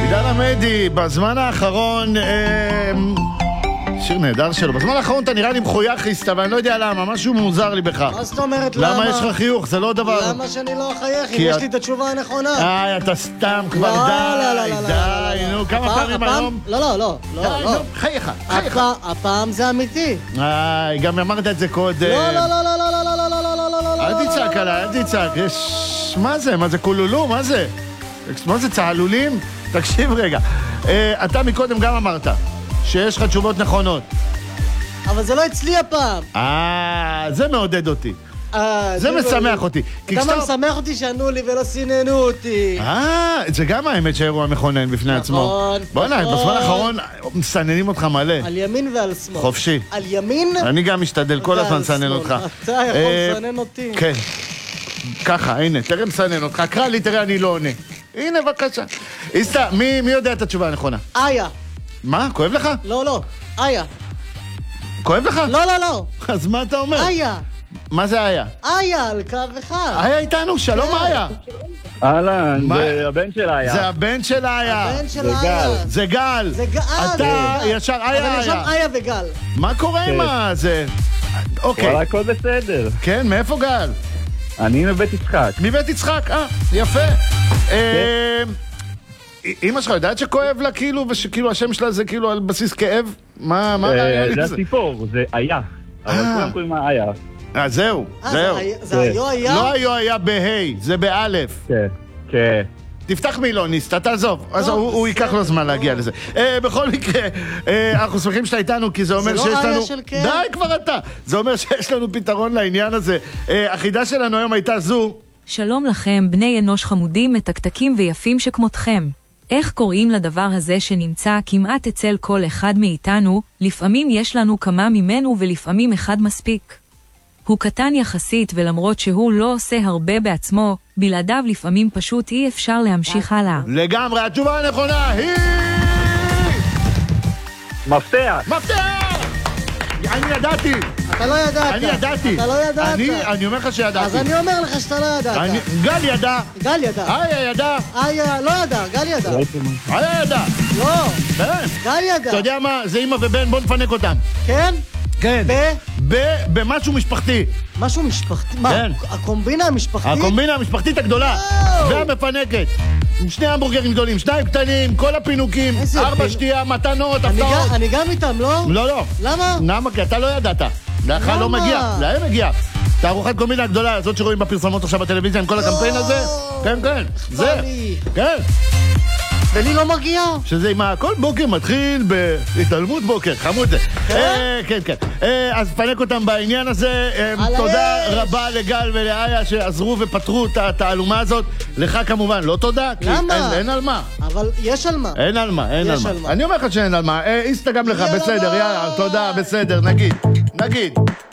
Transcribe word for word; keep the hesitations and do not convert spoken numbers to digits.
עידן עמדי, בזמן האחרון, שיר נהדר שלו, בזמן האחרון אתה נראה לי מחוייכיסט, אבל אני לא יודע למה, משהו מוזר לי בך. מה זאת אומרת למה? למה יש לך חיוך? זה לא דבר... למה שאני לא אחייך? אם יש לי את התשובה הנכונה. איי, אתה סתם כבר, די, די, נו, כמה פעמים היום? לא, לא, לא, די, נו, חייך, חייך. הפעם זה אמיתי. איי, גם אמרת את זה קודם. לא, לא, לא, לא, לא, לא, לא, לא, לא, לא, לא, לא, אל תצעק עליי, אל תצעק, יש... מה זה? מה זה קולולו? מה זה? מה זה, צהלולים? תקשיב רגע. אתה מקודם גם אמרת שיש לך תשובות נכונות. אבל זה לא אצלי הפעם. אה, זה מעודד אותי. זה משמח אותי. כמה משמח אותי שענו לי ולא סיננו אותי. אה, זה גם האמת שהאירוע מכונן בפני עצמו. נכון, בוא נע, בזמן האחרון מסננים אותך מלא. על ימין ועל שמאל. חופשי. על ימין? אני גם משתדל כל הזמן לסנן אותך. אתה יכול לסנן אותי. כן. ככה, הנה, תראה מסנן אותך. קרא לי, תראה, אני לא עונה. הנה, בבקשה. איסטה, מי יודע את התשובה הנכונה? איה. מה? כואב לך? לא, לא. איה. כואב לך? לא, לא, לא. אז מה אתה אומר? איה. מה זה איה? איה, על קו אחד. איה איתנו, שלום איה. אהלן, זה הבן של איה. זה הבן של איה. הבן של איה. זה גל. זה גל. אתה ישר איה איה. אבל ישר איה וגל. מה קורה עם זה? אוקיי. וואלה, הכל בסדר. כן, מאיפה גל? אני מבית יצחק. מבית יצחק, אה, יפה. אמא שלך יודעת שכואב לה כאילו, ושכאילו השם שלה זה כאילו על בסיס כאב? מה, מה היה לי? זה הסיפור, זה היה. אבל כולם קוראים מה היה. אה, זהו, זהו. זה היו היה? לא היו היה בהי, זה באלף. כן, כן. תפתח מילוניסט, תעזוב, אז הוא ייקח לו זמן להגיע לזה. בכל מקרה, אנחנו שמחים שאתה איתנו, כי זה אומר שיש לנו... זה לא איה של כן? די כבר אתה! זה אומר שיש לנו פתרון לעניין הזה. החידה שלנו היום הייתה זו... שלום לכם, בני אנוש חמודים, מתקתקים ויפים שכמותכם. איך קוראים לדבר הזה שנמצא כמעט אצל כל אחד מאיתנו? לפעמים יש לנו כמה ממנו ולפעמים אחד מספיק. הוא קטן יחסית, ולמרות שהוא לא עושה הרבה בעצמו, בלעדיו לפעמים פשוט אי אפשר להמשיך הלאה. לגמרי, התשובה הנכונה היא... מפתח. מפתח! אני ידעתי. אתה לא ידעת. אני ידעתי. אתה לא ידעת. אני, אני אומר לך שידעתי. אז אני אומר לך שאתה לא ידעת. אני, גל ידע. גל ידע. איה ידע. איה לא ידע, גל ידע. איה ידע. לא. כן. גל ידע. אתה יודע מה? זה אמא ובן, בוא נפנק אותם. כן? כן. ב? ב? במשהו משפחתי. משהו משפחתי? מה? כן. הקומבינה המשפחתית? הקומבינה המשפחתית הגדולה. והמפנקת. עם שני המבורגרים גדולים, שניים קטנים, כל הפינוקים, ארבע שתייה, מתנות, הפתעות. אני גם איתם, לא? לא, לא. למה? למה? כי אתה לא ידעת. לך לא מגיע, להם מגיע. תערוכת קומבינה הגדולה, זאת שרואים בפרסומות עכשיו בטלוויזיה עם כל הקמפיין הזה. כן, כן. זה. כן. ולי לא מגיע. שזה עם כל בוקר מתחיל בהתעלמות בוקר, חמוד זה. כן, כן. אז פנק אותם בעניין הזה. תודה רבה לגל ולאיה שעזרו ופתרו את התעלומה הזאת. לך כמובן, לא תודה. למה? אין על מה. אבל יש על מה. אין על מה, אין על מה. אני אומר לך שאין על מה. איסטה גם לך, בסדר, יאללה, תודה, בסדר, נגיד. נגיד.